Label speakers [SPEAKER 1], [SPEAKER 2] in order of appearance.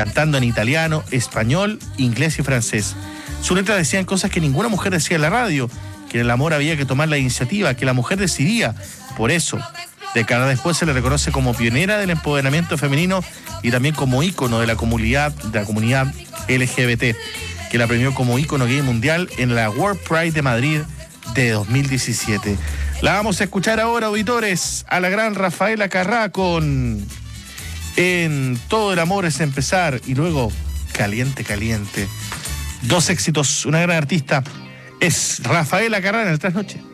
[SPEAKER 1] cantando en italiano, español, inglés y francés. Sus letras decían cosas que ninguna mujer decía en la radio, que en el amor había que tomar la iniciativa, que la mujer decidía. Por eso, décadas después se le reconoce como pionera del empoderamiento femenino y también como ícono de la comunidad LGBT, que la premió como ícono gay mundial en la World Pride de Madrid de 2017. La vamos a escuchar ahora, auditores, a la gran Rafaela Carrá con En todo el amor es empezar y luego Caliente, caliente. Dos éxitos, una gran artista. Es Rafaela Carrá en el Trasnoche.